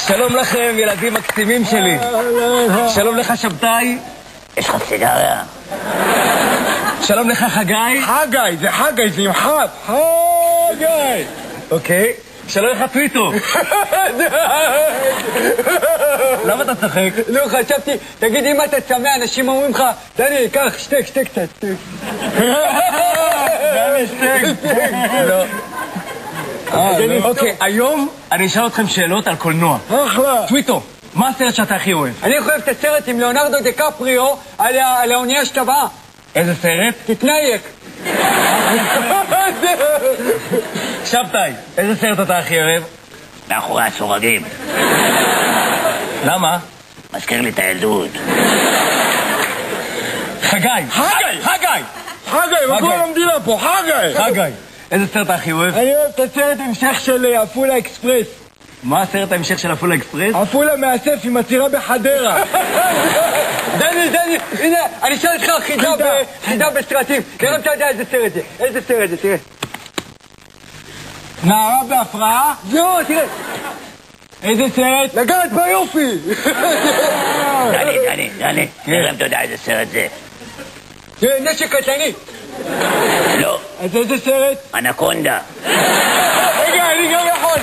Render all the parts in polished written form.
שלום לכם, ילדים מקסימים שלי. שלום לך, שבתאי. יש לך סיגריה? שלום לך, חגי. חגי, זה חגי, זה נמחק. חגי. אוקיי. שלום לך, טוויטו. למה אתה צוחק? לא, חשבתי, תגיד, אם אתה צמא, אנשים אומרים לך, דני, קח, שתק קצת. דני, שתק. לא. אוקיי, היום אני אשאל אתכם שאלות על קולנוע. אחלה. טוויטו, מה הסרט שאתה הכי אוהב? אני אוהב את הסרט עם ליאונרדו דיקפריו על האונייה שטבעה. איזה סרט? תתנייק. שבתאי, איזה סרט אתה הכי אוהב? מאחורי הסורגים. למה? מזכיר לי את הילדות. חגי. חגי, בכל המדינה פה, חגי. איזה סרט אתה הכי אוהב? אני אוהב את הסרט המשך של עפולה אקספרס. מה הסרט ההמשך של עפולה אקספרס? עפולה מאסף עם עצירה בחדרה. דני, הנה, אני אשאל אותך חידה בסרטים. נראה אם אתה יודע איזה סרט זה. איזה סרט זה, תראה. נערה בהפרעה? לא, תראה. איזה סרט? לגעת ביופי. דני, נראה אם אתה יודע איזה סרט זה. נשק קטלני. לא. אז איזה סרט? אנקונדה. רגע, אני גם יכול.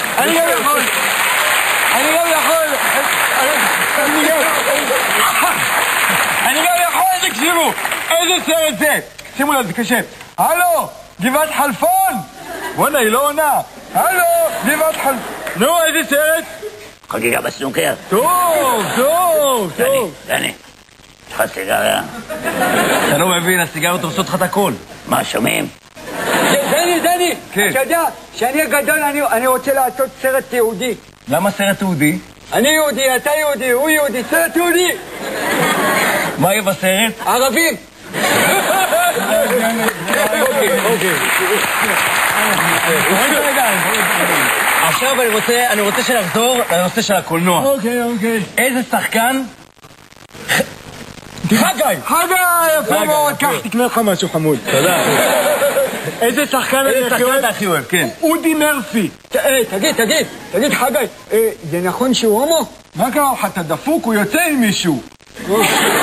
תקשיבו, איזה סרט זה? שימו לב, זה קשה. הלו, גבעת חלפון? וואלה, היא לא עונה. הלו, גבעת חלפון. נו, איזה סרט? חגיגה בסנוקר. טוב. דני, יש לך סיגריה? אתה לא מבין, הסיגריות עושות לך את הכל. מה, שומעים? דני, כן. אתה יודע שאני הגדול, אני רוצה לעשות סרט יהודי. למה סרט יהודי? אני יהודי, אתה יהודי, הוא יהודי, סרט יהודי. מה יהיה בסרט? ערבים. עכשיו אני רוצה שנחזור לנושא של הקולנוע. אוקיי. איזה שחקן? חגי, יפה מאוד, קח, תקנה לך משהו חמוד. תודה. איזה שחקן איזה שחקן אתה הכי אוהב? כן. אודי מרפי. תגיד, חגי, זה נכון שהוא הומו? מה קרה לך, אתה דפוק? הוא יוצא עם מישהו. לא,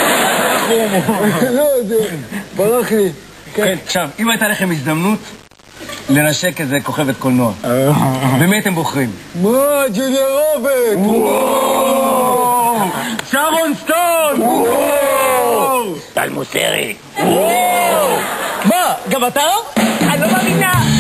זה ברח לי. כן, עכשיו, אם הייתה לכם הזדמנות לנשק איזה כוכבת קולנוע, במי אתם בוחרים? מה, ג'וליה רוברט? שרון סטון! טל מוסרי. מה, גם אתה? אני לא מאמינה.